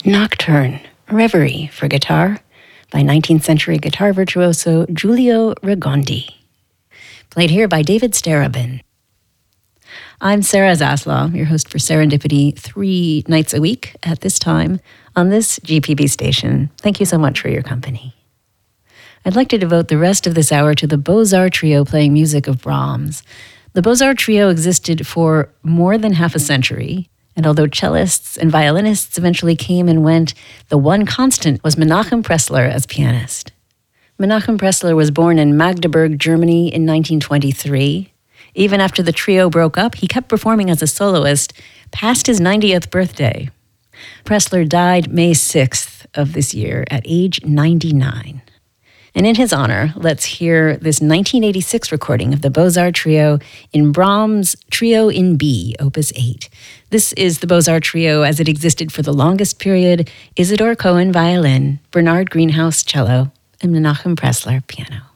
Nocturne, Reverie for guitar by 19th century guitar virtuoso Giulio Ragondi. Played here by David Starobin. I'm Sarah Zaslaw, your host for Serendipity 3 nights a week at this time on this GPB station. Thank you so much for your company. I'd like to devote the rest of this hour to the Beaux-Arts Trio playing music of Brahms. The Beaux-Arts Trio existed for more than half a century, and although cellists and violinists eventually came and went, the one constant was Menachem Pressler as pianist. Menachem Pressler was born in Magdeburg, Germany in 1923. Even after the trio broke up, he kept performing as a soloist past his 90th birthday. Pressler died May 6th of this year at age 99. And in his honor, let's hear this 1986 recording of the Beaux-Arts Trio in Brahms' Trio in B, Opus 8. This is the Beaux-Arts Trio as it existed for the longest period: Isidore Cohen, violin, Bernard Greenhouse, cello, and Menachem Pressler, piano.